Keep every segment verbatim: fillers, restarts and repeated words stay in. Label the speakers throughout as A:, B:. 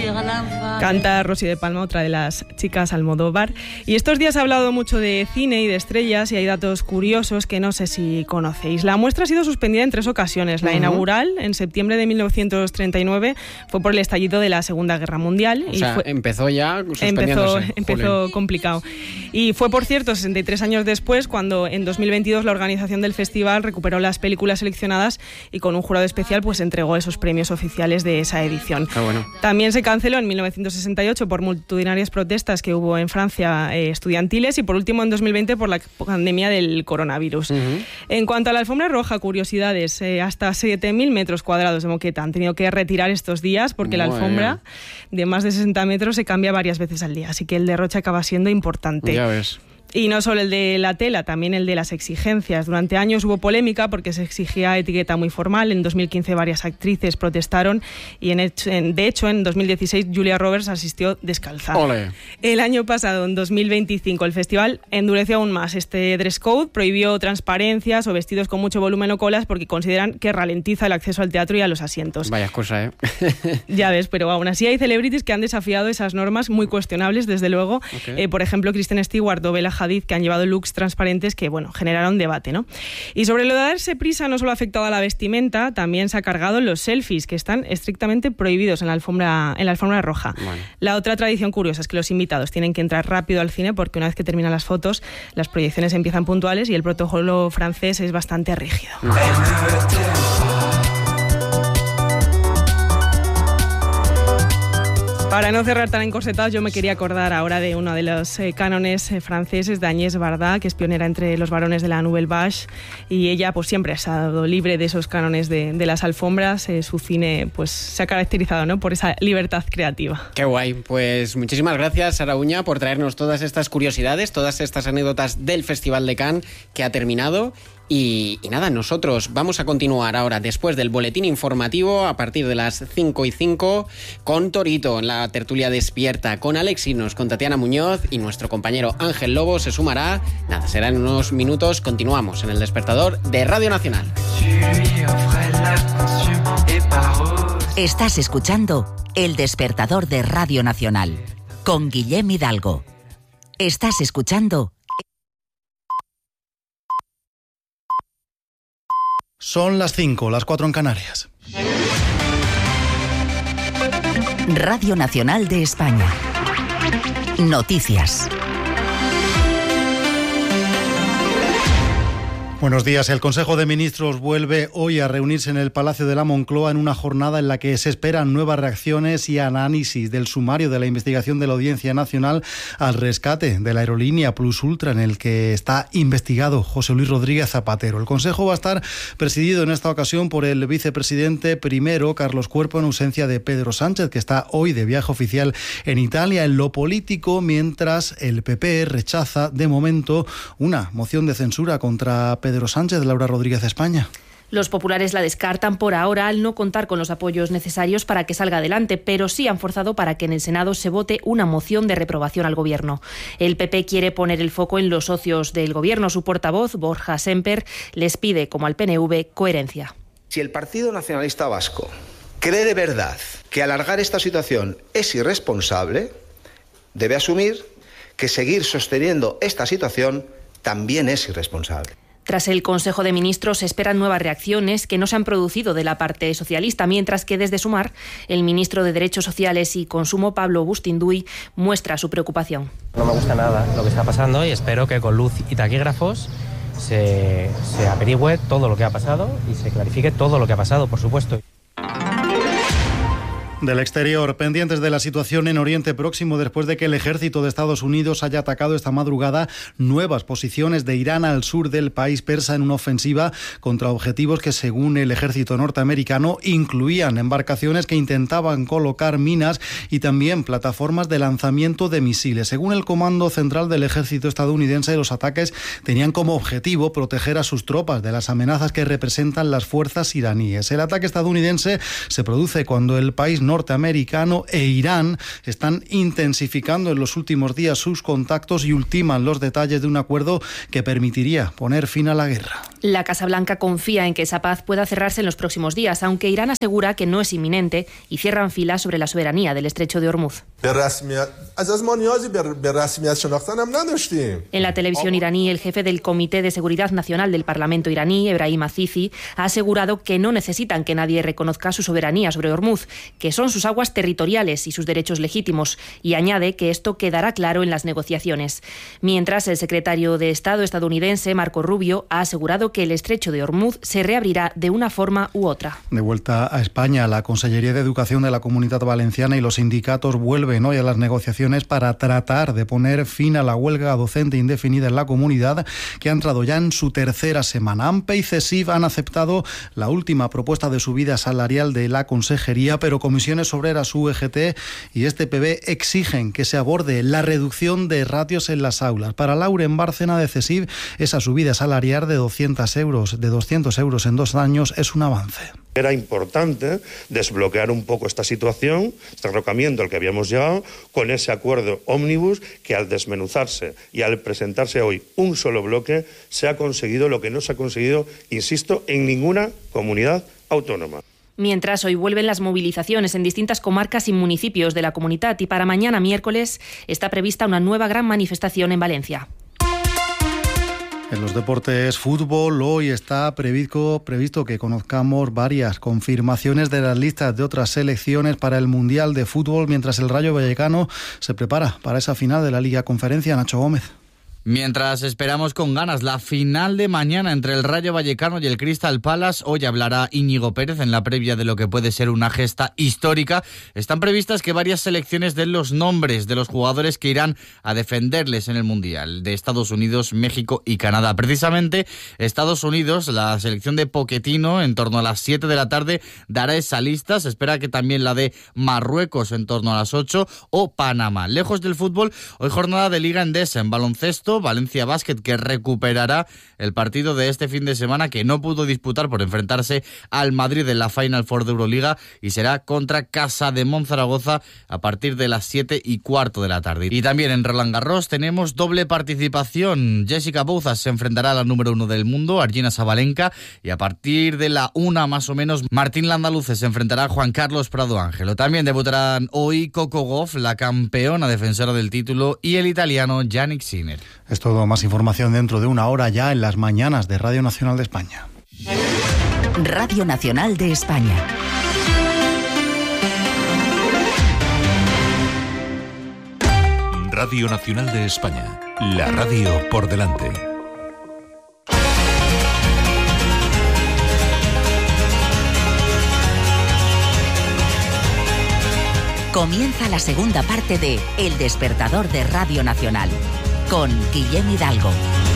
A: Canta Rosy de Palma, otra de las chicas Almodóvar. Y estos días ha hablado mucho de cine y de estrellas y hay datos curiosos que no sé si conocéis. La muestra ha sido suspendida en tres ocasiones. La uh-huh. inaugural, en septiembre de mil novecientos treinta y nueve, fue por el estallido de la Segunda Guerra Mundial.
B: O
A: y
B: sea,
A: fue,
B: empezó ya suspendiéndose.
A: Empezó, empezó complicado. Y fue, por cierto, sesenta y tres años después, cuando en dos mil veintidós la organización del festival recuperó las películas seleccionadas y con un jurado especial pues entregó esos premios oficiales de esa edición.
B: Qué bueno.
A: También se canceló en mil novecientos sesenta y ocho por multitudinarias protestas que hubo en Francia eh, estudiantiles y por último en dos mil veinte por la pandemia del coronavirus. Uh-huh. En cuanto a la alfombra roja, curiosidades, eh, hasta siete mil metros cuadrados de moqueta han tenido que retirar estos días porque Muy la alfombra bien. de más de sesenta metros se cambia varias veces al día, así que el derroche acaba siendo importante.
B: Ya ves.
A: Y no solo el de la tela, también el de las exigencias. Durante años hubo polémica porque se exigía etiqueta muy formal. En dos mil quince varias actrices protestaron y en hecho, en, de hecho en dos mil dieciséis Julia Roberts asistió descalza.
B: Ole.
A: El año pasado, en dos mil veinticinco, el festival endureció aún más este dress code, prohibió transparencias o vestidos con mucho volumen o colas porque consideran que ralentiza el acceso al teatro y a los asientos.
B: Vaya cosa, ¿eh?
A: Ya ves, pero aún así hay celebrities que han desafiado esas normas muy cuestionables, desde luego. Okay. Eh, por ejemplo, Kristen Stewart o Bella Hadid, que han llevado looks transparentes que, bueno, generaron debate, ¿no? Y sobre lo de darse prisa no solo ha afectado a la vestimenta, también se ha cargado los selfies, que están estrictamente prohibidos en la alfombra, en la alfombra roja. Bueno. La otra tradición curiosa es que los invitados tienen que entrar rápido al cine porque una vez que terminan las fotos, las proyecciones empiezan puntuales y el protocolo francés es bastante rígido. Mm. Para no cerrar tan encorsetados, yo me quería acordar ahora de uno de los eh, cánones eh, franceses de Agnès Varda, que es pionera entre los varones de la Nouvelle Vague, y ella pues siempre ha estado libre de esos cánones de, de las alfombras. Eh, su cine pues se ha caracterizado, ¿no?, por esa libertad creativa.
B: Qué guay. Pues muchísimas gracias, Sara Uña, por traernos todas estas curiosidades, todas estas anécdotas del Festival de Cannes que ha terminado. Y, y nada, nosotros vamos a continuar ahora después del boletín informativo a partir de las cinco y cinco con Torito en la tertulia despierta, con Alexinos, con Tatiana Muñoz y nuestro compañero Ángel Lobo se sumará. Nada, será en unos minutos. Continuamos en El Despertador de Radio Nacional.
C: Estás escuchando El Despertador de Radio Nacional con Guillem Hidalgo. Estás escuchando...
D: Son las cinco, las cuatro en Canarias.
C: Radio Nacional de España. Noticias.
D: Buenos días. El Consejo de Ministros vuelve hoy a reunirse en el Palacio de la Moncloa en una jornada en la que se esperan nuevas reacciones y análisis del sumario de la investigación de la Audiencia Nacional al rescate de la aerolínea Plus Ultra, en el que está investigado José Luis Rodríguez Zapatero. El Consejo va a estar presidido en esta ocasión por el vicepresidente primero, Carlos Cuerpo, en ausencia de Pedro Sánchez, que está hoy de viaje oficial en Italia. En lo político, mientras el P P rechaza de momento una moción de censura contra Pedro Pedro Sánchez. Laura Rodríguez, España.
E: Los populares la descartan por ahora al no contar con los apoyos necesarios para que salga adelante, pero sí han forzado para que en el Senado se vote una moción de reprobación al Gobierno. El P P quiere poner el foco en los socios del Gobierno. Su portavoz, Borja Semper, les pide, como al P N V, coherencia.
F: Si el Partido Nacionalista Vasco cree de verdad que alargar esta situación es irresponsable, debe asumir que seguir sosteniendo esta situación también es irresponsable.
E: Tras el Consejo de Ministros se esperan nuevas reacciones que no se han producido de la parte socialista, mientras que desde Sumar, el ministro de Derechos Sociales y Consumo, Pablo Bustinduy, muestra su preocupación.
G: No me gusta nada lo que está pasando y espero que con luz y taquígrafos se, se averigüe todo lo que ha pasado y se clarifique todo lo que ha pasado, por supuesto.
D: Del exterior, pendientes de la situación en Oriente Próximo después de que el ejército de Estados Unidos haya atacado esta madrugada nuevas posiciones de Irán al sur del país persa en una ofensiva contra objetivos que, según el ejército norteamericano, incluían embarcaciones que intentaban colocar minas y también plataformas de lanzamiento de misiles. Según el Comando Central del Ejército estadounidense, los ataques tenían como objetivo proteger a sus tropas de las amenazas que representan las fuerzas iraníes. El ataque estadounidense se produce cuando el país norteamericano e Irán están intensificando en los últimos días sus contactos y ultiman los detalles de un acuerdo que permitiría poner fin a la guerra.
E: La Casa Blanca confía en que esa paz pueda cerrarse en los próximos días, aunque Irán asegura que no es inminente y cierran filas sobre la soberanía del estrecho de Hormuz. En la televisión iraní, el jefe del Comité de Seguridad Nacional del Parlamento iraní, Ebrahim Azizi, ha asegurado que no necesitan que nadie reconozca su soberanía sobre Hormuz, que son sus aguas territoriales y sus derechos legítimos, y añade que esto quedará claro en las negociaciones. Mientras, el secretario de Estado estadounidense, Marco Rubio, ha asegurado que el estrecho de Hormuz se reabrirá de una forma u otra.
D: De vuelta a España, la Consellería de Educación de la Comunidad Valenciana y los sindicatos vuelven hoy a las negociaciones para tratar de poner fin a la huelga docente indefinida en la comunidad, que ha entrado ya en su tercera semana. AMPE y CESIF han aceptado la última propuesta de subida salarial de la Consejería, pero Comisiones Obreras, U G T y este P B exigen que se aborde la reducción de ratios en las aulas. Para Lauren Bárcena de CESIF, esa subida salarial de doscientos euros, de doscientos euros en dos años es un avance.
H: Era importante desbloquear un poco esta situación, este derrocamiento al que habíamos llegado, con ese acuerdo ómnibus que al desmenuzarse y al presentarse hoy un solo bloque, se ha conseguido lo que no se ha conseguido, insisto, en ninguna comunidad autónoma.
E: Mientras, hoy vuelven las movilizaciones en distintas comarcas y municipios de la comunidad y para mañana miércoles está prevista una nueva gran manifestación en Valencia.
D: En los deportes fútbol, hoy está previsto, previsto que conozcamos varias confirmaciones de las listas de otras selecciones para el Mundial de Fútbol, mientras el Rayo Vallecano se prepara para esa final de la Liga Conferencia. Nacho Gómez.
I: Mientras esperamos con ganas la final de mañana entre el Rayo Vallecano y el Crystal Palace, hoy hablará Íñigo Pérez en la previa de lo que puede ser una gesta histórica. Están previstas que varias selecciones den los nombres de los jugadores que irán a defenderles en el Mundial, de Estados Unidos, México y Canadá. Precisamente Estados Unidos, la selección de Pochettino, en torno a las siete de la tarde, dará esa lista. Se espera que también la de Marruecos en torno a las ocho o Panamá. Lejos del fútbol, hoy jornada de Liga Endesa en baloncesto. Valencia Basket, que recuperará el partido de este fin de semana que no pudo disputar por enfrentarse al Madrid en la Final Four de Euroliga, y será contra Casademont Zaragoza a partir de las siete y cuarto de la tarde. Y también en Roland Garros tenemos doble participación. Jessica Bouzas se enfrentará a la número uno del mundo, Argina Sabalenka, y a partir de la una más o menos Martín Landaluce se enfrentará a Juan Carlos Prado Ángelo. También debutarán hoy Coco Gauff, la campeona defensora del título, y el italiano Yannick Sinner.
D: Es todo, más información dentro de una hora ya en las mañanas de Radio Nacional de España.
C: Radio Nacional de España.
J: Radio Nacional de España, la radio por delante.
C: Comienza la segunda parte de El Despertador de Radio Nacional, con Guillem Hidalgo.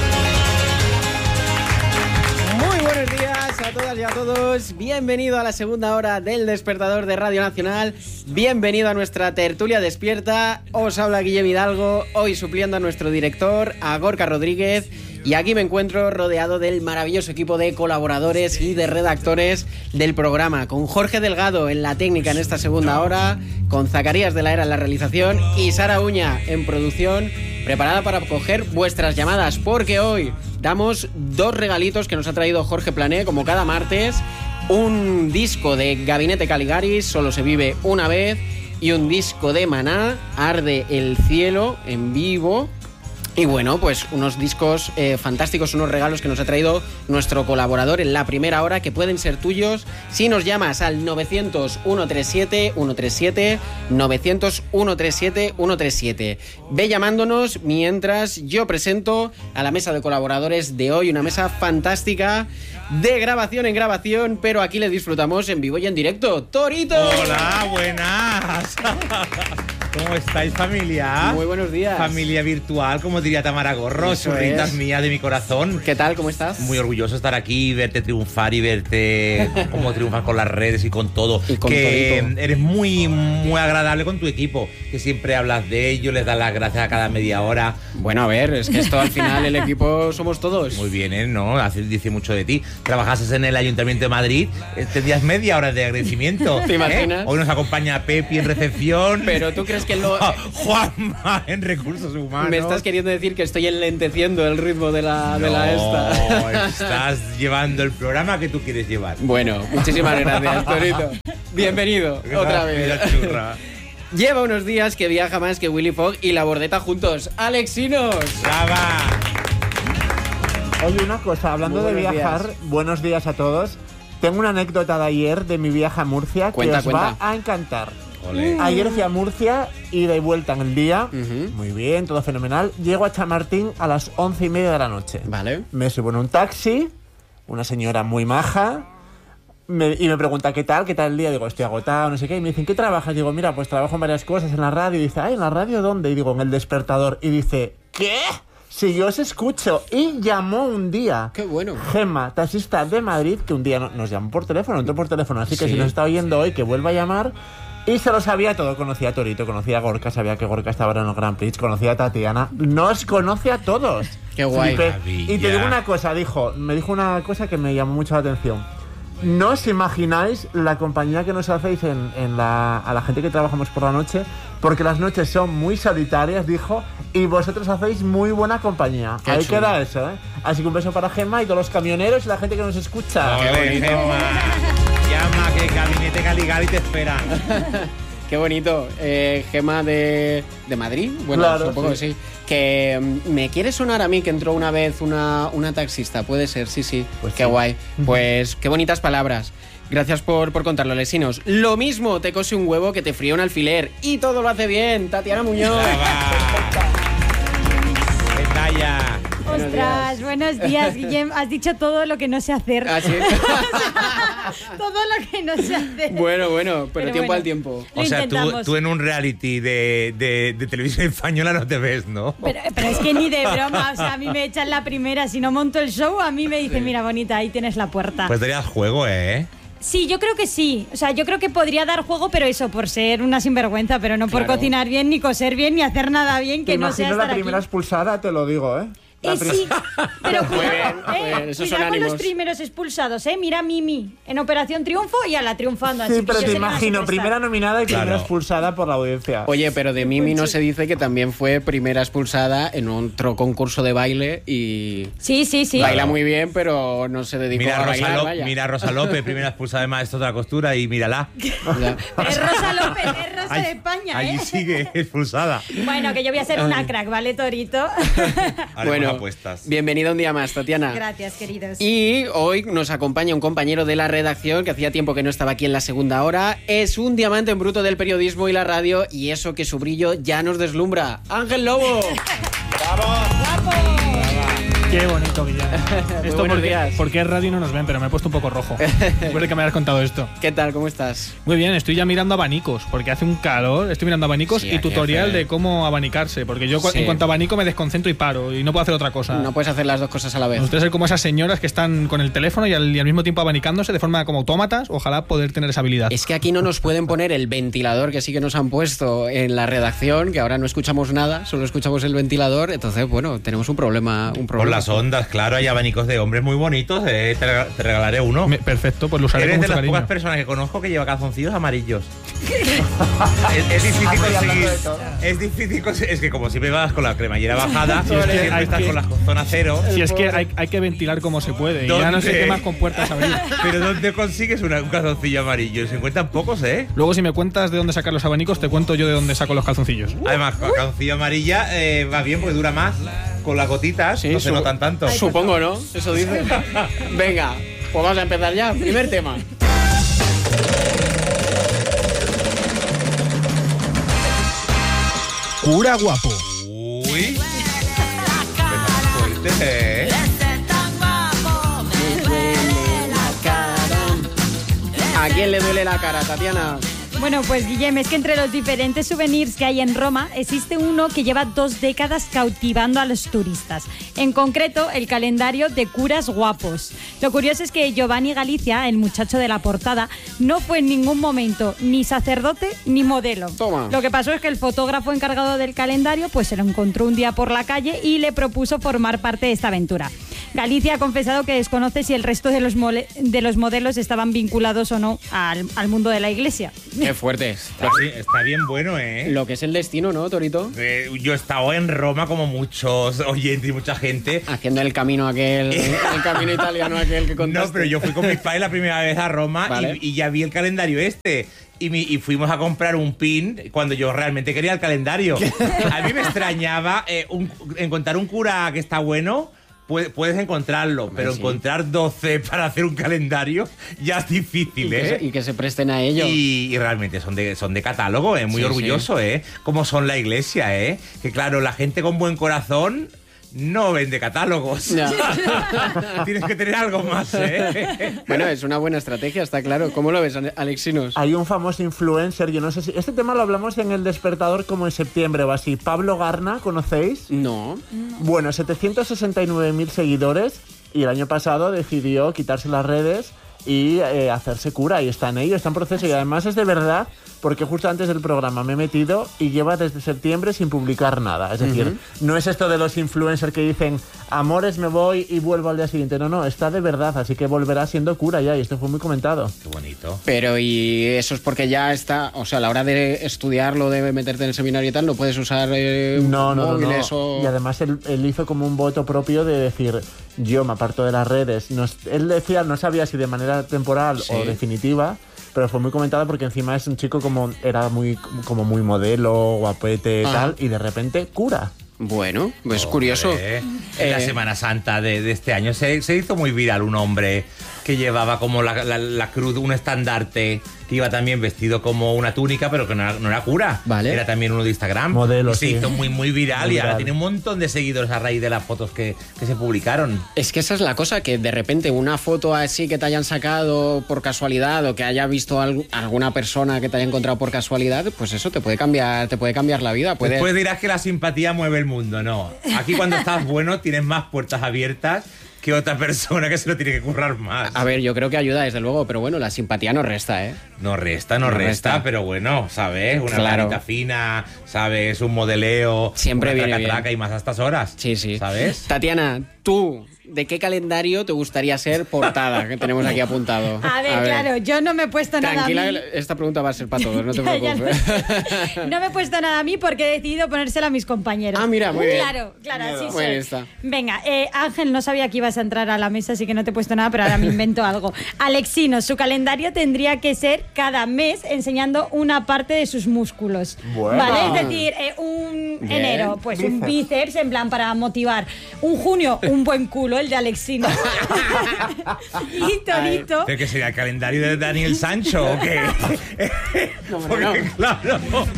B: Muy buenos días a todas y a todos. Bienvenido a la segunda hora del Despertador de Radio Nacional. Bienvenido a nuestra tertulia despierta. Os habla Guillem Hidalgo, hoy supliendo a nuestro director, a Gorka Rodríguez. Y aquí me encuentro rodeado del maravilloso equipo de colaboradores y de redactores del programa, con Jorge Delgado en la técnica en esta segunda hora, con Zacarías de la Era en la realización y Sara Uña en producción, preparada para coger vuestras llamadas, porque hoy damos dos regalitos que nos ha traído Jorge Plané, como cada martes: un disco de Gabinete Caligaris, Solo se vive una vez, y un disco de Maná, Arde el cielo, en vivo. Y bueno, pues unos discos eh, fantásticos, unos regalos que nos ha traído nuestro colaborador en la primera hora, que pueden ser tuyos si nos llamas al novecientos, ciento treinta y siete, ciento treinta y siete, novecientos, ciento treinta y siete, ciento treinta y siete. Ve llamándonos mientras yo presento a la mesa de colaboradores de hoy, una mesa fantástica de grabación en grabación, pero aquí le disfrutamos en vivo y en directo. ¡Torito!
K: Hola, buenas. ¿Cómo estáis, familia?
B: Muy buenos días.
K: Familia virtual, como diría Tamara Gorro, churritas mías de mi corazón.
B: ¿Qué tal? ¿Cómo estás?
K: Muy orgulloso de estar aquí, verte triunfar y verte cómo triunfas con las redes y con todo.
B: Y con
K: que
B: todito.
K: Eres muy, muy agradable con tu equipo, que siempre hablas de ellos, les das las gracias a cada media hora.
B: Bueno, a ver, es que esto al final el equipo somos todos.
K: Muy bien, ¿eh? ¿No? Hace, dice mucho de ti. Trabajases en el Ayuntamiento de Madrid, eh, tendrías media hora de agradecimiento.
B: ¿Te imaginas?
K: ¿Eh? Hoy nos acompaña Pepi en recepción.
B: Pero tú crees que lo...
K: Juanma en recursos humanos.
B: Me estás queriendo decir que estoy enlenteciendo el ritmo de la,
K: no,
B: de la esta.
K: Estás llevando el programa que tú quieres llevar.
B: Bueno, muchísimas gracias, Torito. Bienvenido otra vez. Lleva unos días que viaja más que Willy Fogg y la Bordeta juntos. ¡Alexinos!
K: ¡Brava!
L: Oye, una cosa, hablando de viajar, días. buenos días a todos. Tengo una anécdota de ayer de mi viaje a Murcia
B: cuenta,
L: que os
B: cuenta.
L: va a encantar.
K: Olé.
L: Ayer fui a Murcia, ida y vuelta en el día,
B: uh-huh.
L: muy bien, todo fenomenal. Llego a Chamartín a las once y media de la noche.
B: Vale.
L: Me subo en un taxi, una señora muy maja, me, y me pregunta ¿qué tal? ¿Qué tal el día? Digo, estoy agotado, no sé qué. Y me dicen, ¿qué trabajas? Digo, mira, pues trabajo en varias cosas, en la radio. Y dice, ay, ¿en la radio dónde? Y digo, en El Despertador. Y dice, ¿qué? Si yo os escucho. Y llamó un día.
B: Qué bueno.
L: Gemma, taxista de Madrid, que un día no, nos llamó por teléfono, entró por teléfono. Así que
B: sí.
L: si nos está oyendo hoy, que vuelva a llamar. Y se lo sabía todo. Conocía a Torito, conocía a Gorka, sabía que Gorka estaba en el Grand Prix, conocía a Tatiana. Nos conoce a todos.
B: Qué guay.
L: Y te digo una cosa, dijo, me dijo una cosa que me llamó mucho la atención. No os imagináis la compañía que nos hacéis en, en la, a la gente que trabajamos por la noche, porque las noches son muy solitarias, dijo, y vosotros hacéis muy buena compañía.
B: Qué
L: Ahí
B: chulo.
L: queda eso, ¿eh? Así que un beso para Gemma y todos los camioneros y la gente que nos escucha.
K: ¡Qué bonito! Gemma. Llama, que Gabinete Caligari te esperan.
B: Qué bonito. Eh, Gemma de, de Madrid, bueno,
L: Claro,
B: supongo
L: sí.
B: que sí. Que mm, me quiere sonar a mí que entró una vez una, una taxista, puede ser, sí, sí.
L: Pues
B: qué
L: sí.
B: guay. Pues qué bonitas palabras. Gracias por, por contarlo, Lesinos. Lo mismo te cose un huevo que te fría un alfiler. Y todo lo hace bien, Tatiana Muñoz.
K: ¡Qué talla!
M: Ostras, buenos días, Guillem. Has dicho todo lo que no sé hacer.
B: ¿Ah, sí?
M: Todo lo que no sé hacer.
B: Bueno, bueno, pero,
M: Pero
B: tiempo
M: bueno.
B: al tiempo.
K: O sea, tú,
M: intentamos.
K: tú en un reality de, de, de televisión española no te ves, ¿no?
M: Pero, pero es que ni de broma, o sea, a mí me echan la primera, si no monto el show, a mí me dicen, mira, bonita, ahí tienes la puerta.
K: Pues darías juego, ¿eh?
M: Sí, yo creo que sí. O sea, yo creo que podría dar juego, pero eso, por ser una sinvergüenza, pero no por
B: Claro.
M: cocinar bien, ni coser bien, ni hacer nada bien, que
L: Te
M: no sea
L: imagino
M: estar
L: la primera
M: aquí.
L: expulsada, te lo digo, ¿eh? La
M: Eh,
L: prim-
M: sí, pero
B: Muy bien,
M: cuidado,
B: muy bien,
M: eh,
B: esos
M: cuidado
B: son
M: con los
B: ánimos.
M: primeros expulsados, ¿eh? Mira a Mimi en Operación Triunfo y a la triunfando. así
L: Sí,
M: que
L: pero
M: yo
L: te
M: sería una
L: imagino,
M: superstar.
L: primera nominada y
K: Claro.
L: primera expulsada por la audiencia.
B: Oye, pero de Mimi no se dice que también fue primera expulsada en otro concurso de baile y
M: Sí, sí, sí.
B: baila muy bien, pero no se dedicó
K: Mira
B: a
K: Rosa,
B: bailar,
K: Ló-
B: vaya.
K: mira Rosa López, primera expulsada de maestro de la costura, y mírala.
B: Ya.
M: Es Rosa López, es Rosa
K: Ahí-
M: de España,
K: Allí
M: ¿eh?
K: sigue expulsada.
M: Bueno, que yo voy a ser una crack, ¿vale, Torito?
K: Haremos
B: Bueno,
K: apuestas.
B: bienvenida un día más, Tatiana.
M: Gracias, queridos.
B: Y hoy nos acompaña un compañero de la redacción que hacía tiempo que no estaba aquí en la segunda hora. Es un diamante en bruto del periodismo y la radio, y eso que su brillo ya nos deslumbra. ¡Ángel Lobo!
N: Qué bonito, Guillermo.
B: Muy
N: Esto
B: buenos
N: porque,
B: días.
N: porque es radio y no nos ven, pero me he puesto un poco rojo. Después de que me hayas contado esto.
B: ¿Qué tal? ¿Cómo estás?
N: Muy bien, estoy ya mirando abanicos, porque hace un calor. Estoy mirando abanicos
B: Sí,
N: y
B: aquí
N: tutorial
B: hace-
N: de cómo abanicarse, porque yo cu-
B: Sí.
N: en cuanto a abanico me desconcentro y paro, y no puedo hacer otra cosa.
B: No puedes hacer las dos cosas a la vez.
N: Me gustaría ser como esas señoras que están con el teléfono y al, y al mismo tiempo abanicándose de forma como autómatas. Ojalá poder tener esa habilidad.
B: Es que aquí no nos pueden poner el ventilador que sí que nos han puesto en la redacción, que ahora no escuchamos nada, solo escuchamos el ventilador. Entonces, bueno, tenemos un problema. Un
K: Por
B: problema.
K: las ondas, claro, hay abanicos de hombres muy bonitos, eh, te, rega- te regalaré uno.
N: Me- perfecto, pues lo usaré
K: Eres
N: con
K: de
N: mucho
K: las
N: cariño.
K: pocas personas que conozco que lleva calzoncillos amarillos. es, es difícil conseguir. Es difícil conseguir. Es que como siempre vas con la cremallera bajada,
N: Sí, es que
K: siempre
N: hay
K: estás
N: que-
K: con la zona cero.
N: Si es que hay, hay que ventilar como se puede. Y ya no sé
K: ¿Dónde?
N: qué más con puertas abrir.
K: Pero ¿dónde consigues una- un calzoncillo amarillo? Se encuentran pocos, ¿eh?
N: Luego, si me cuentas de dónde sacar los abanicos, te cuento yo de dónde saco los calzoncillos.
K: Además, con calzoncillo amarilla eh, va bien porque dura más. Con las gotitas no se
B: su-
K: notan tanto.
B: Supongo, ¿no? Eso dice. Venga, pues vamos a empezar ya. Primer tema.
O: Cura guapo.
K: Uy. Fuerte, ¿eh?
B: ¿A quién le duele la cara, Tatiana?
M: Bueno, pues Guillem, es que entre los diferentes souvenirs que hay en Roma existe uno que lleva dos décadas cautivando a los turistas. En concreto, el calendario de curas guapos. Lo curioso es que Giovanni Galizia, el muchacho de la portada, no fue en ningún momento ni sacerdote ni modelo.
B: Toma.
M: Lo que pasó es que el fotógrafo encargado del calendario pues se lo encontró un día por la calle y le propuso formar parte de esta aventura. Galicia ha confesado que desconoce si el resto de los, mole- de los modelos estaban vinculados o no al, al mundo de la iglesia.
B: Qué fuerte.
K: Está, sí, está bien bueno, ¿eh?
B: Lo que es el destino, ¿no, Torito?
K: Eh, yo he estado en Roma como muchos oyentes y mucha gente.
B: Haciendo el camino aquel, el camino italiano aquel que contaste.
K: No, pero yo fui con mis padres la primera vez a Roma
B: Vale.
K: y, y ya vi el calendario este. Y, mi, y fuimos a comprar un pin cuando yo realmente quería el calendario. A mí me extrañaba eh, un, encontrar un cura que está bueno. Puedes encontrarlo,
B: Hombre,
K: pero
B: sí.
K: encontrar doce para hacer un calendario ya es difícil,
B: y
K: ¿eh?
B: Que se, y que se presten a ello.
K: Y, y realmente son de, son de catálogo, ¿eh? Muy
B: Sí,
K: orgulloso,
B: sí.
K: ¿eh? Como son la iglesia, ¿eh? Que claro, la gente con buen corazón no vende catálogos.
B: No.
K: Tienes que tener algo más, ¿eh?
B: Bueno, es una buena estrategia, está claro. ¿Cómo lo ves, Alexinos?
L: Hay un famoso influencer, yo no sé si... Este tema lo hablamos en El Despertador como en septiembre o así. Pablo Garna, ¿conocéis?
B: No.
L: Bueno, setecientos sesenta y nueve mil seguidores y el año pasado decidió quitarse las redes y eh, hacerse cura y está en ello, está en proceso y además es de verdad porque justo antes del programa me he metido y lleva desde septiembre sin publicar nada. Es decir,
B: Uh-huh.
L: no es esto de los influencers que dicen amores me voy y vuelvo al día siguiente. No, no, está de verdad, así que volverá siendo cura ya y esto fue muy comentado.
K: Qué bonito.
B: Pero y eso es porque ya está, o sea, a la hora de estudiarlo, de meterte en el seminario y tal, no puedes usar eh,
L: No, no, no,
B: móviles
L: no.
B: o...
L: Y además él, él hizo como un voto propio de decir, yo me aparto de las redes. No, él decía, no sabía si de manera temporal
B: Sí.
L: o definitiva, pero fue muy comentado porque encima es un chico como era muy como muy modelo, guapete y
B: Ah.
L: tal, y de repente cura.
B: Bueno, pues
K: Hombre,
B: curioso.
K: En la
B: Eh,
K: Semana Santa de, de este año se, se hizo muy viral un hombre que llevaba como la, la- la cruz, un estandarte, que iba también vestido como una túnica, pero que no era, no era cura.
B: Vale.
K: Era también uno de Instagram.
L: Modelo,
K: Y se
L: sí.
K: hizo muy, muy viral
L: Muy
K: y ahora
L: viral.
K: tiene un montón de seguidores a raíz de las fotos que, que se publicaron.
B: Es que esa es la cosa, que de repente una foto así que te hayan sacado por casualidad o que haya visto algu- alguna persona que te haya encontrado por casualidad, pues eso te puede cambiar, te puede cambiar la vida. Puede...
K: Después dirás que la simpatía mueve el mundo, no. Aquí cuando estás bueno tienes más puertas abiertas que otra persona que se lo tiene que currar más.
B: A ver, yo creo que ayuda desde luego, pero bueno, la simpatía no resta, ¿eh?
K: No resta, no,
B: No
K: resta,
B: resta.
K: pero bueno, ¿sabes? Una
B: Claro.
K: carita fina, ¿sabes? Un modeleo.
B: Siempre
K: una
B: viene
K: traca,
B: bien.
K: traca y más a estas horas.
B: Sí, sí.
K: ¿Sabes?
B: Tatiana, tú, ¿de qué calendario te gustaría ser portada? Que tenemos aquí apuntado.
M: A ver, claro, yo no me he puesto nada a
B: Tranquila,
M: mí.
B: esta pregunta va a ser para todos, no te
M: Ya, ya lo
B: preocupes.
M: No me he puesto nada a mí porque he decidido ponérsela a mis compañeros.
B: Ah, mira, muy bien.
M: Claro, claro, así
B: Muy
M: soy.
B: bien está.
M: Venga, eh, Ángel, no sabía que ibas a entrar a la mesa, así que no te he puesto nada, pero ahora me invento algo. Alexino, su calendario tendría que ser cada mes enseñando una parte de sus músculos.
L: Bueno.
M: ¿Vale? Es decir, eh, un
B: Bien.
M: enero, pues un
L: Bíceps.
M: bíceps, en plan para motivar. Un junio, un buen culo, el de Alexino. Y Torito.
K: ¿Pero que sería el calendario de Daniel Sancho o qué?
B: No, hombre,
K: Porque,
B: no.
K: claro.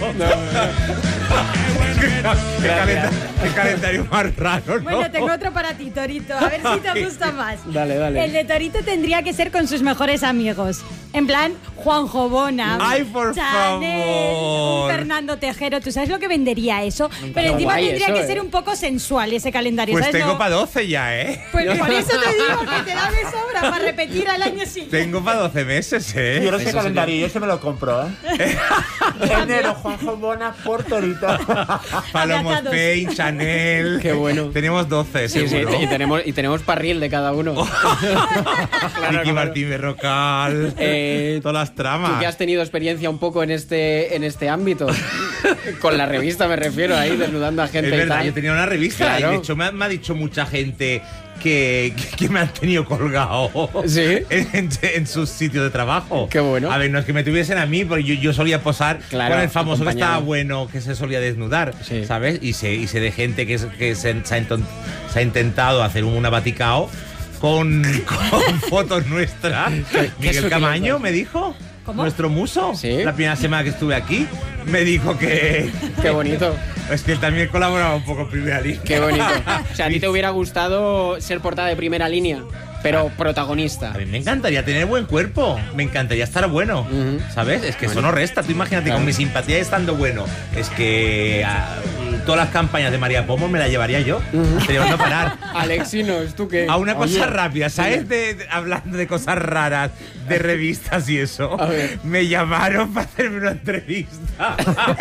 K: ¿Qué, calenda- qué calendario más raro, ¿no?
M: Bueno, tengo otro para ti, Torito. A ver si te gusta más.
B: Dale, dale.
M: El de Torito tendría que ser con sus mejores amigos. En plan, Juanjo Bona.
K: ¡Ay, por
M: Chanel,
K: favor!
M: un Fernando Tejero. ¿Tú sabes lo que vendería eso? Pero encima
B: guay
M: tendría
B: eso,
M: que
B: ¿eh?
M: ser un poco sensual ese calendario.
K: Pues
M: ¿sabes?
K: tengo
M: No-
K: para doce ya, ¿eh?
M: Pues por eso te digo que te da de sobra para repetir al año siguiente.
K: Tengo para doce meses, ¿eh?
L: Yo no sé
B: Eso
L: calendario, yo ese me lo compro, ¿eh? Enero, Juanjo Bona por Torito.
K: Palomos
M: Abrazados.
K: Pain, Chanel.
B: Qué bueno.
K: Tenemos doce,
B: Sí, sí,
K: seguro.
B: y tenemos, y tenemos parril de cada uno.
K: Ricky
B: claro.
K: Martín Berrocal.
B: Eh,
K: todas las
B: Tú
K: tramas.
B: que has tenido experiencia un poco en este, en este ámbito, con la revista me refiero, ahí desnudando a gente
K: Es
B: y
K: verdad,
B: tal.
K: yo tenía una revista
B: Claro.
K: y de hecho me ha, me ha dicho mucha gente que, que, que me han tenido colgado
B: ¿Sí?
K: en, en, en sus sitios de trabajo.
B: Qué bueno.
K: A ver, no es que me tuviesen a mí, porque yo, yo solía posar
B: Claro,
K: con el famoso que
B: acompañado.
K: estaba bueno, que se solía desnudar,
B: Sí.
K: ¿sabes? Y sé, y sé de gente que, es- que se, se ha inton- se ha intentado hacer una baticao con, con fotos nuestras.
B: qué
K: Miguel
B: sutileza.
K: Camaño me dijo,
M: ¿Cómo?
K: nuestro muso,
B: Sí.
K: la primera semana que estuve aquí, me dijo que...
B: Qué bonito,
K: Es que él también colaboraba un poco en primera línea.
B: qué bonito. O sea, ¿a ti te hubiera gustado ser portada de primera línea? Pero protagonista.
K: A mí me encantaría tener buen cuerpo. Me encantaría estar bueno. Uh-huh. ¿Sabes? Es que bueno. Eso no resta. Tú imagínate, claro. Con mi simpatía estando bueno. Es que uh, todas las campañas de María Pombo me las llevaría yo. Uh-huh. Pero no parar.
B: Alexinos, ¿tú qué?
K: A una cosa Oye, rápida. ¿Sabes? De, de, hablando de cosas raras, de revistas y eso. Me llamaron para hacerme una entrevista.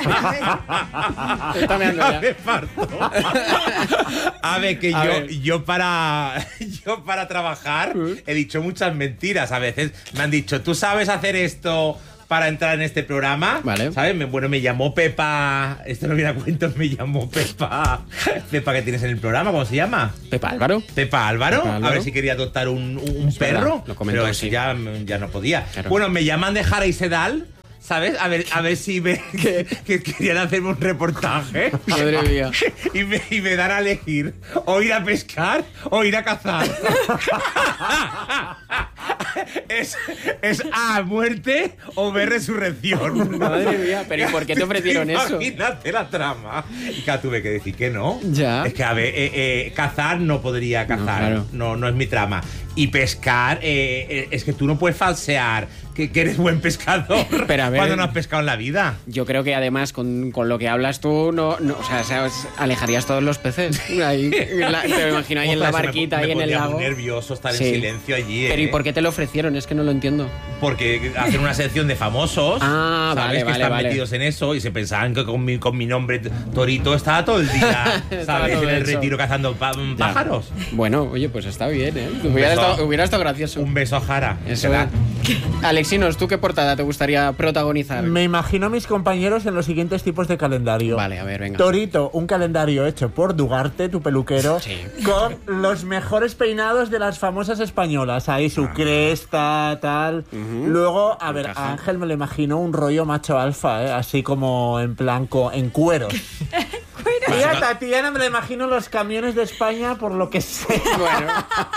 B: Está meando ya.
K: Me parto. A ver, que a yo, ver. yo para yo para trabajar he dicho muchas mentiras. A veces me han dicho, ¿tú sabes hacer esto para entrar en este programa?
B: Vale.
K: ¿Sabes? Me, bueno, me llamó Pepa. Esto no viene a cuento, me llamó Pepa. Pepa que tienes en el programa, ¿cómo se llama?
B: Pepa Álvaro.
K: Pepa Álvaro.
B: Pepa Álvaro.
K: A ver si quería adoptar un, un, un perro.
B: Lo comentó,
K: pero eso
B: sí.
K: ya, ya no podía.
B: Claro.
K: Bueno, me llaman de Jara y Sedal. ¿Sabes? A ver, a ver si me, que, que querían hacerme un reportaje.
B: Madre mía.
K: Y me, y me dan a elegir o ir a pescar o ir a cazar. es, es A, muerte o B, resurrección.
B: Madre mía, pero ¿y por qué te ofrecieron eso?
K: Imagínate la trama. Y que tuve que decir que no.
B: Ya.
K: Es que, a ver, eh, eh, cazar no podría cazar. No, claro. no, no es mi trama. Y pescar, eh, es que tú no puedes falsear que, que eres buen pescador. Pero a ver, cuando no has pescado en la vida.
B: Yo creo que además con, con lo que hablas tú, no, no o sea, sabes, alejarías todos los peces. Ahí, la, te lo imagino ahí en la barquita, me, me ahí en el lago.
K: Muy nervioso estar sí. en silencio allí.
B: Pero
K: ¿eh?
B: ¿y por qué te lo ofrecieron? Es que no lo entiendo.
K: Porque hacen una sección de famosos,
B: ah,
K: ¿sabes?
B: Vale,
K: que
B: vale,
K: están
B: vale.
K: metidos en eso y se pensaban que con mi, con mi nombre Torito estaba todo el día, ¿sabes? En el hecho. retiro cazando pa pájaros.
B: Bueno, oye, pues está bien, ¿eh? Hubiera estado, hubiera estado gracioso.
K: Un beso a Jara.
B: Eso. Alexinos, ¿tú qué portada te gustaría protagonizar?
L: Me imagino a mis compañeros en los siguientes tipos de calendario.
B: Vale, a ver, venga.
L: Torito, un calendario hecho por Dugarte, tu peluquero, sí. con los mejores peinados de las famosas españolas. Ahí su ah. cresta, tal. Uh-huh. Luego, a ver, a Ángel me lo imagino un rollo macho alfa, ¿eh? Así como en blanco, en cueros. Y a Tatiana me la imagino los camiones de España, por lo que sé.
B: Bueno,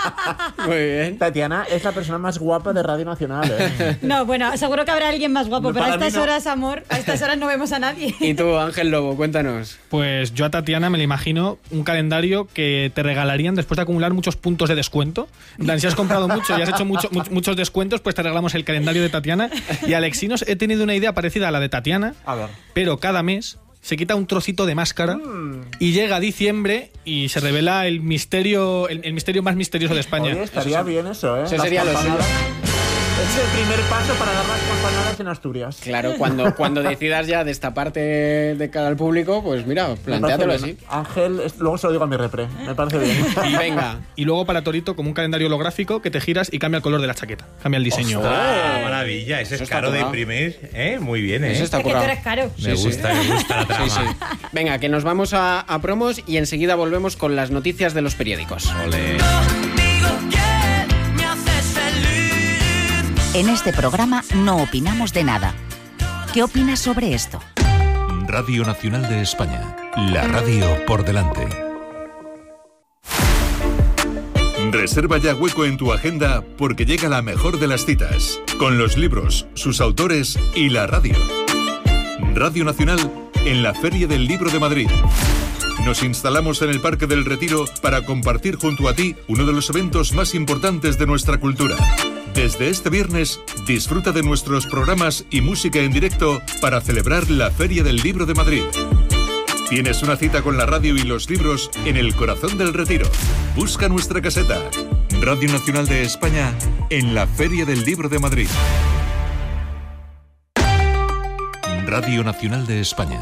B: muy bien.
L: Tatiana es la persona más guapa de Radio Nacional, ¿eh?
M: No, bueno, seguro que habrá alguien más guapo,
L: no,
M: pero a estas
L: no.
M: horas, amor, a estas horas no vemos a nadie.
B: ¿Y tú, Ángel Lobo, cuéntanos?
N: Pues yo a Tatiana me la imagino un calendario que te regalarían después de acumular muchos puntos de descuento. En plan, si has comprado mucho y has hecho mucho, much, muchos descuentos, pues te regalamos el calendario de Tatiana. Y Alexinos, he tenido una idea parecida a la de Tatiana,
L: a ver.
N: pero cada mes se quita un trocito de máscara mm. y llega diciembre y se revela el misterio el, el misterio más misterioso de España.
L: Oye, estaría eso bien eso, ¿eh?
B: Eso sería lo suyo.
L: Es el primer paso para dar las campanadas en Asturias.
B: Claro, cuando, cuando decidas ya destaparte de cara al público, pues mira, plantéatelo así.
L: Ángel, luego se lo digo a mi repre, me parece bien.
B: Y venga.
N: Y luego para Torito, como un calendario holográfico que te giras y cambia el color de la chaqueta, cambia el diseño.
K: ¡Oh, maravilla! Ese Eso es caro de imprimir, ¿eh? Muy bien, ¿eh?
B: Eso está
M: currado. Es que tú eres caro.
K: Me sí, gusta, sí. me gusta la trama. Sí, sí.
B: Venga, que nos vamos a, a promos y enseguida volvemos con las noticias de los periódicos.
K: Olé.
C: En este programa no opinamos de nada. ¿Qué opinas sobre esto?
J: Radio Nacional de España. La radio por delante. Reserva ya hueco en tu agenda porque llega la mejor de las citas, con los libros, sus autores y la radio. Radio Nacional en la Feria del Libro de Madrid. Nos instalamos en el Parque del Retiro para compartir junto a ti uno de los eventos más importantes de nuestra cultura. Desde este viernes, disfruta de nuestros programas y música en directo para celebrar la Feria del Libro de Madrid. Tienes una cita con la radio y los libros en el corazón del Retiro. Busca nuestra caseta. Radio Nacional de España en la Feria del Libro de Madrid. Radio Nacional de España.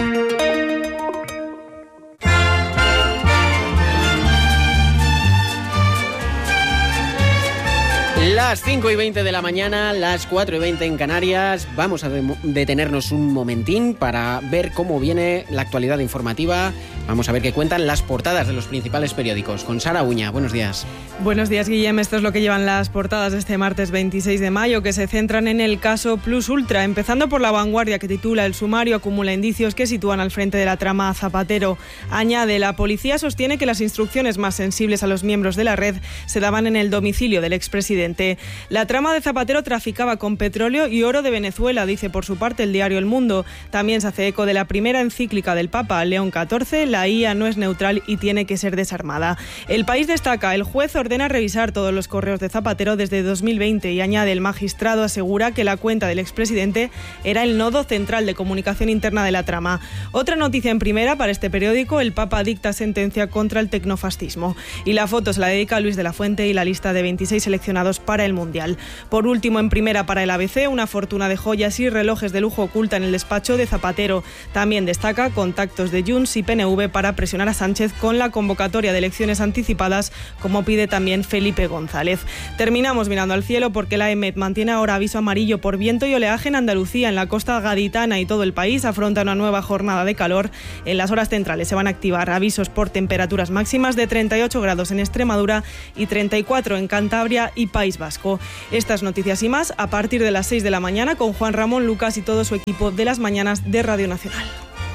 B: Las cinco y veinte de la mañana, las cuatro y veinte en Canarias. Vamos a de detenernos un momentín para ver cómo viene la actualidad informativa. Vamos a ver qué cuentan las portadas de los principales periódicos. Con Sara Uña, buenos días.
A: Buenos días, Guillem. Esto es lo que llevan las portadas de este martes veintiséis de mayo, que se centran en el caso Plus Ultra, empezando por La Vanguardia, que titula: el sumario acumula indicios que sitúan al frente de la trama a Zapatero. Añade: la policía sostiene que las instrucciones más sensibles a los miembros de la red se daban en el domicilio del expresidente. La trama de Zapatero traficaba con petróleo y oro de Venezuela, dice por su parte el diario El Mundo. También se hace eco de la primera encíclica del Papa, León catorce, la I A no es neutral y tiene que ser desarmada. El País destaca, el juez ordena revisar todos los correos de Zapatero desde dos mil veinte y añade, el magistrado asegura que la cuenta del expresidente era el nodo central de comunicación interna de la trama. Otra noticia en primera para este periódico, el Papa dicta sentencia contra el tecnofascismo. Y la foto se la dedica a Luis de la Fuente y la lista de veintiséis seleccionados para el Mundial. Por último, en primera para el A B C, una fortuna de joyas y relojes de lujo oculta en el despacho de Zapatero. También destaca contactos de Junts y P N V para presionar a Sánchez con la convocatoria de elecciones anticipadas, como pide también Felipe González. Terminamos mirando al cielo porque la EMET mantiene ahora aviso amarillo por viento y oleaje en Andalucía, en la costa gaditana y todo el país afronta una nueva jornada de calor. En las horas centrales se van a activar avisos por temperaturas máximas de treinta y ocho grados en Extremadura y treinta y cuatro en Cantabria y País Vasco. Estas noticias y más a partir de las seis de la mañana con Juan Ramón Lucas y todo su equipo de las mañanas de Radio Nacional.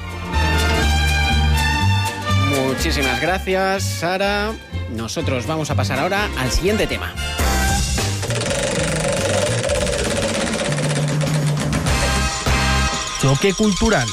B: Muchísimas gracias, Sara. Nosotros vamos a pasar ahora al siguiente tema.
N: Choque cultural.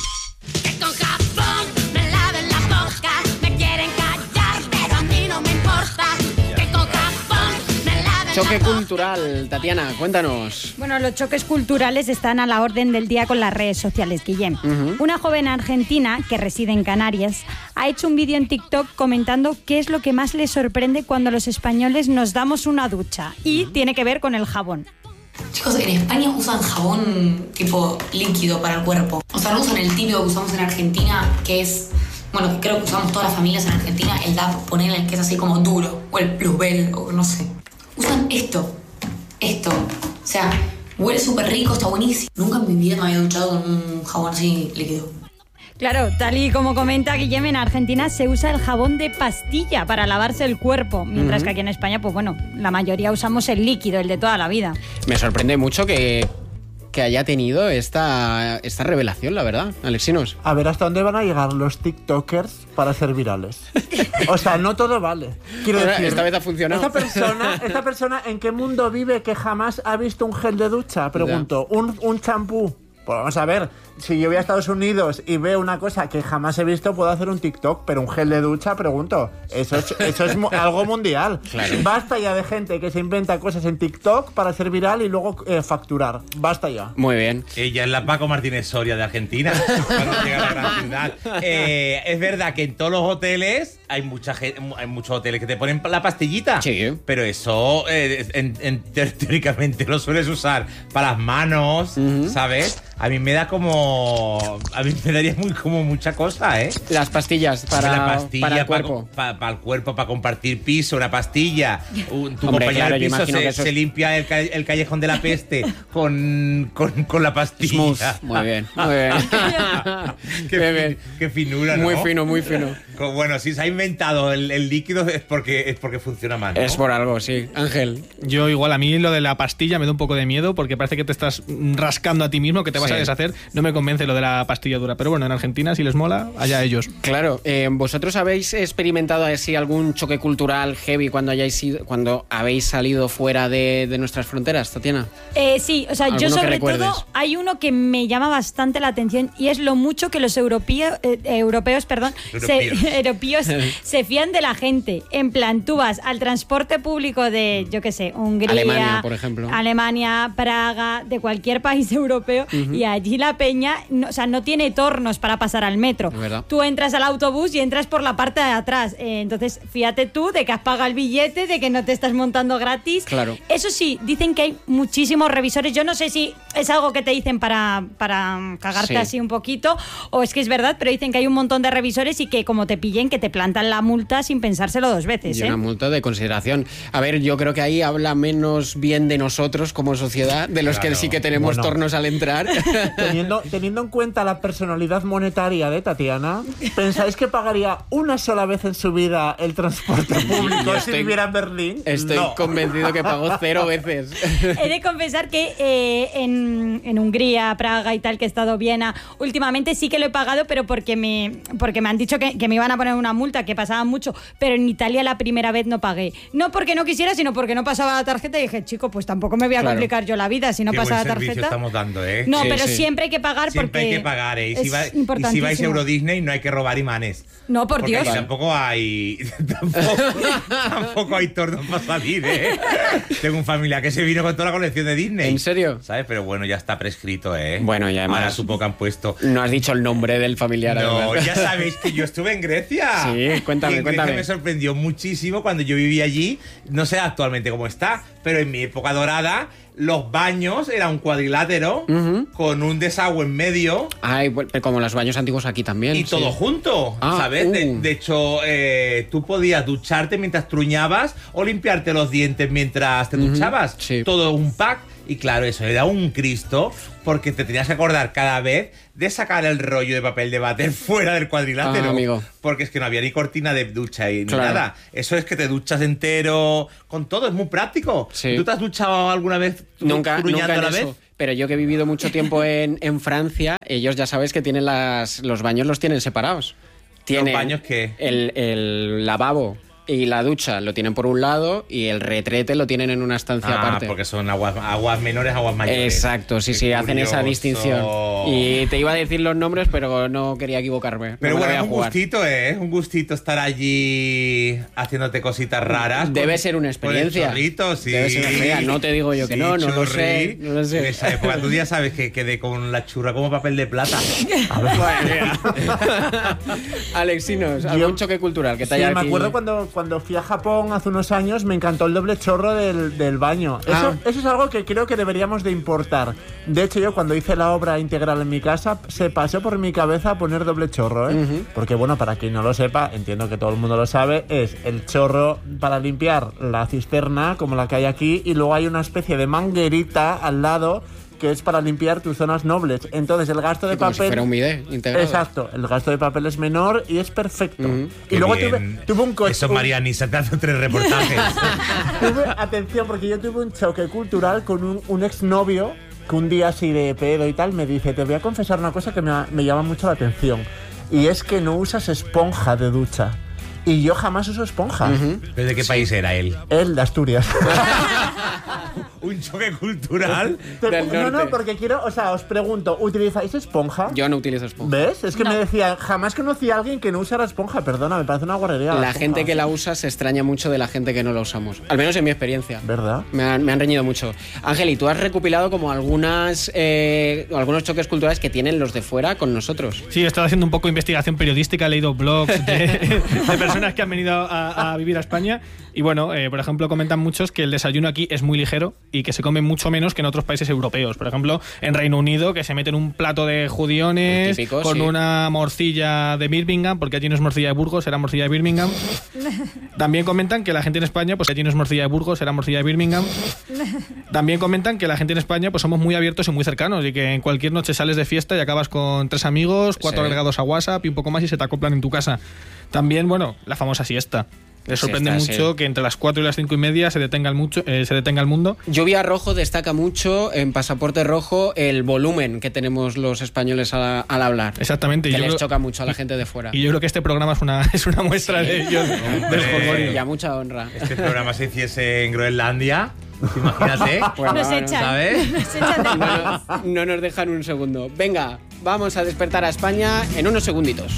B: Choque cultural, Tatiana, cuéntanos.
M: Bueno, los choques culturales están a la orden del día con las redes sociales, Guillem. Uh-huh. Una joven argentina que reside en Canarias ha hecho un vídeo en TikTok comentando qué es lo que más le sorprende cuando los españoles nos damos una ducha. Y uh-huh. tiene que ver con el jabón.
O: Chicos, en España usan jabón tipo líquido para el cuerpo. O sea, no usan el típico que usamos en Argentina, que es... Bueno, que creo que usamos todas las familias en Argentina, el D A P, ponele, que es así como duro, o el Plusbel, o no sé. Usan esto, esto, o sea, huele súper rico, está buenísimo. Nunca en mi vida me había duchado con un jabón así líquido.
M: Claro, tal y como comenta Guillem, en Argentina se usa el jabón de pastilla para lavarse el cuerpo, mientras uh-huh. que aquí en España, pues bueno, la mayoría usamos el líquido, el de toda la vida.
B: Me sorprende mucho que... que haya tenido esta, esta revelación, la verdad, Alexinos.
L: A ver, ¿hasta dónde van a llegar los TikTokers para ser virales? O sea, no todo vale. Quiero decir,
B: esta vez ha funcionado.
L: Esta persona, esta persona, ¿en qué mundo vive que jamás ha visto un gel de ducha? Pregunto, un, un champú. Pues vamos a ver, si yo voy a Estados Unidos y veo una cosa que jamás he visto, puedo hacer un TikTok, pero un gel de ducha, pregunto, eso es, eso es algo mundial. Claro. Basta ya de gente que se inventa cosas en TikTok para ser viral y luego eh, facturar. Basta ya.
B: Muy bien.
K: Ella es la Paco Martínez Soria de Argentina, cuando llega a la gran ciudad. Eh, es verdad que en todos los hoteles hay mucha gente, hay muchos hoteles que te ponen la pastillita. Sí. Pero eso, eh, en, en, teóricamente, lo sueles usar para las manos, uh-huh. ¿sabes? A mí me da como... A mí me daría muy como mucha cosa, ¿eh?
B: Las pastillas para,
K: la pastilla
B: para el cuerpo.
K: Para pa, pa el cuerpo, para compartir piso, una pastilla. Un, tu
B: Hombre,
K: compañero
B: claro,
K: de piso se,
B: es...
K: se limpia el, el callejón de la peste con, con, con la pastilla.
B: Smooth. Muy bien, muy bien.
K: qué, bien. Qué finura, ¿no?
B: Muy fino, muy fino.
K: Bueno, si se ha inventado el, el líquido es porque, es porque funciona mal, ¿no?
B: Es por algo, sí. Ángel.
N: Yo igual, a mí lo de la pastilla me da un poco de miedo porque parece que te estás rascando a ti mismo, que te vas sí. a deshacer. No me convence lo de la pastilla dura. Pero bueno, en Argentina, si les mola, allá ellos.
B: Claro. Eh, ¿Vosotros habéis experimentado así algún choque cultural heavy cuando hayáis ido, cuando habéis salido fuera de, de nuestras fronteras, Tatiana?
M: Eh, sí, o sea, yo sobre todo hay uno que me llama bastante la atención y es lo mucho que los europeo, eh, europeos, perdón, europeos. Se, europeos se fían de la gente. En plan, tú vas al transporte público de, yo qué sé, Hungría,
B: Alemania, por ejemplo,
M: Alemania, Praga, de cualquier país europeo, uh-huh. y allí la peña, no, o sea, no tiene tornos para pasar al metro. Tú entras al autobús y entras por la parte de atrás. Eh, entonces, fíjate tú de que has pagado el billete, de que no te estás montando gratis.
B: Claro.
M: Eso sí, dicen que hay muchísimos revisores. Yo no sé si es algo que te dicen para, para cagarte sí. así un poquito, o es que es verdad, pero dicen que hay un montón de revisores y que como te pillen, que te plantan la multa sin pensárselo dos veces.
B: Y
M: ¿eh?
B: una multa de consideración. A ver, yo creo que ahí habla menos bien de nosotros como sociedad, de los claro. que sí que tenemos bueno. tornos al entrar.
L: Teniendo, teniendo en cuenta la personalidad monetaria de Tatiana, ¿pensáis que pagaría una sola vez en su vida el transporte público
B: Yo
L: si
B: estoy-
L: viviera en Berlín?
B: Estoy
L: No.
B: convencido que pagó cero veces.
M: He de confesar que eh, en, en Hungría, Praga y tal, que he estado Viena, últimamente sí que lo he pagado, pero porque me, porque me han dicho que, que me iban a poner una multa, que pasaba mucho, pero en Italia la primera vez no pagué. No porque no quisiera, sino porque no pasaba la tarjeta y dije, chico, pues tampoco me voy a
K: Claro.
M: complicar yo la vida si no
K: Qué
M: pasa
K: buen
M: la
K: servicio
M: tarjeta.
K: estamos dando, ¿eh?
M: No, pero siempre hay que pagar
K: Siempre
M: porque
K: hay que pagar, ¿eh? Y si,
M: es
K: va- y si
M: importantísimo.
K: vais a Euro Disney no hay que robar imanes.
M: No, por
K: Porque
M: Dios.
K: ahí tampoco hay tampoco, tampoco hay tornos para salir, ¿eh? Tengo un familiar que se vino con toda la colección de Disney.
B: ¿En serio?
K: ¿Sabes? Pero bueno, ya está prescrito, ¿eh?
B: Bueno, y además-
K: Ahora supongo que han puesto...
B: No has dicho el nombre del familiar.
K: No,
B: además.
K: ya sabéis que yo estuve en Grecia.
B: Sí, cuéntame,
K: Y en Grecia
B: cuéntame.
K: me sorprendió muchísimo cuando yo vivía allí. No sé actualmente cómo está, pero en mi época dorada los baños era un cuadrilátero con un desagüe en medio.
B: Ay, bueno, como los baños antiguos aquí también.
K: Y
B: sí.
K: todo junto,
B: Ah,
K: ¿sabes? De,
B: uh.
K: de hecho, eh, tú podías ducharte mientras truñabas o limpiarte los dientes mientras te duchabas. Todo un pack. Y claro, eso era un Cristo, porque te tenías que acordar cada vez de sacar el rollo de papel de váter fuera del cuadrilátero.
B: Ah, amigo.
K: Porque es que no había ni cortina de ducha y ni
B: Claro.
K: nada. Eso es que te duchas entero con todo, es muy práctico.
B: Sí.
K: ¿Tú te has duchado alguna vez
B: Nunca,
K: truñando
B: nunca
K: a
B: en
K: la vez?
B: eso. Pero yo que he vivido mucho tiempo en, en Francia, ellos ya sabes que tienen las, los baños los tienen separados. Tienen
K: baños qué?
B: El, el lavabo y la ducha lo tienen por un lado y el retrete lo tienen en una estancia
K: Ah,
B: aparte.
K: porque son aguas, aguas menores, aguas mayores.
B: Exacto, sí,
K: Qué
B: sí, hacen esa
K: curioso.
B: distinción. Y te iba a decir los nombres, pero no quería equivocarme.
K: Pero
B: No me la
K: bueno,
B: voy
K: es
B: a
K: un
B: jugar.
K: gustito, ¿eh? Es un gustito estar allí haciéndote cositas raras.
B: Debe
K: con-
B: ser una experiencia.
K: Con el chorrito, sí.
B: Debe ser una experiencia. No te digo yo que
K: Sí,
B: no, no lo
K: churri.
B: sé, no lo sé.
K: En esa época tú ya sabes que quedé con la churra como papel de plata.
B: Alexinos, algún choque cultural que te
L: Sí,
B: haya
L: me
B: aquí-
L: acuerdo cuando, cuando fui a Japón hace unos años, me encantó el doble chorro del, del baño. Eso,
B: Ah.
L: eso es algo que creo que deberíamos de importar. De hecho, yo cuando hice la obra integral en mi casa, se pasó por mi cabeza poner doble chorro, ¿eh?
B: Ujú.
L: Porque bueno, para quien no lo sepa, entiendo que todo el mundo lo sabe, es el chorro para limpiar la cisterna, como la que hay aquí, y luego hay una especie de manguerita al lado que es para limpiar tus zonas nobles. Entonces el gasto de
B: Como si
L: papel...
B: fuera un bidet integrado.
L: Exacto, el gasto de papel es menor y es perfecto. Y
K: Qué
L: luego
K: bien.
L: tuve, tuve un coche...
K: Eso, Marianisa, te hace tres reportajes.
L: Tuve, atención, porque yo tuve un choque cultural con un, un exnovio que un día así de pedo y tal me dice, te voy a confesar una cosa que me, me llama mucho la atención. Y es que no usas esponja de ducha. Y yo jamás uso esponja.
K: ¿Pero de qué país era él?
L: Él, de Asturias.
K: ¿Un choque cultural?
L: Te- no, no, porque quiero, o sea, os pregunto, ¿utilizáis esponja?
B: Yo no utilizo esponja.
L: ¿Ves? Es que me decía, jamás conocí a alguien que no usara esponja. Perdona, me parece una guarrería.
B: La gente que la usa se extraña mucho de la gente que no la usamos. Al menos en mi experiencia.
L: ¿Verdad?
B: Me han, me han reñido mucho. Ángel, ¿y tú has recopilado como algunas eh, algunos choques culturales que tienen los de fuera con nosotros?
N: Sí, he estado haciendo un poco de investigación periodística, he leído blogs de, de personas que han venido a, a vivir a España y bueno, eh, por ejemplo, comentan muchos que el desayuno aquí es muy ligero y que se come mucho menos que en otros países europeos. Por ejemplo, en Reino Unido, que se meten un plato de judiones
B: Típico,
N: con
B: sí.
N: una morcilla de Birmingham, porque allí no es morcilla de Burgos, era morcilla de Birmingham. También comentan que la gente en España, pues allí no es morcilla de Burgos, era morcilla de Birmingham. También comentan que la gente en España pues somos muy abiertos y muy cercanos y que en cualquier noche sales de fiesta y acabas con tres amigos, cuatro
B: Sí.
N: agregados a WhatsApp y un poco más y se te acoplan en tu casa. También, bueno, la famosa siesta. Les sorprende
B: Siesta,
N: mucho
B: sí.
N: que entre las cuatro y las cinco y media se detenga el, mucho, eh, se detenga el mundo.
B: Lluvia Rojo destaca mucho en Pasaporte Rojo el volumen que tenemos los españoles al, al hablar.
N: Exactamente.
B: Que
N: yo
B: les
N: creo-
B: choca mucho a la gente de fuera.
N: Y yo creo que este programa es una, es una muestra de ello. del jolgorio.
B: Y a mucha honra.
K: Este programa se hiciese en Groenlandia. Imagínate.
B: Pues
M: Nos
B: no, no,
M: echan.
K: ¿sabes?
M: Nos echan del
B: No,
M: país.
B: no, no nos dejan un segundo. Venga, vamos a despertar a España en unos segunditos.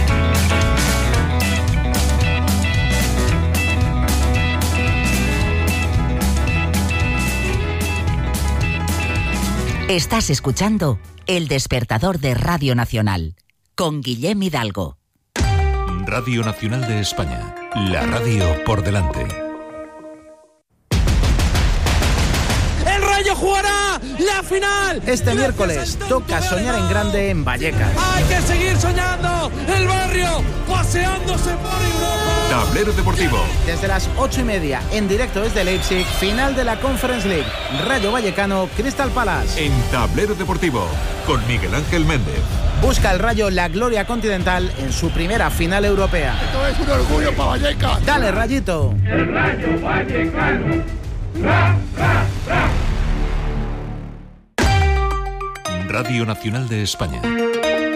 C: Estás escuchando El Despertador de Radio Nacional con Guillem Hidalgo.
J: Radio Nacional de España, la radio por delante.
P: ¡El Rayo jugará la final.
Q: Este miércoles toca soñar en grande en Vallecas.
P: Hay que seguir soñando, el barrio paseándose por Europa.
J: Tablero Deportivo.
Q: Desde las ocho y media, en directo desde Leipzig, final de la Conference League. Rayo Vallecano, Crystal Palace.
J: En Tablero Deportivo, con Miguel Ángel Méndez.
Q: Busca el Rayo la gloria continental en su primera final europea.
R: Esto es un orgullo para Vallecas.
Q: Dale, Rayito.
R: El Rayo Vallecano. Ra, ra, ra.
J: Radio Nacional de España.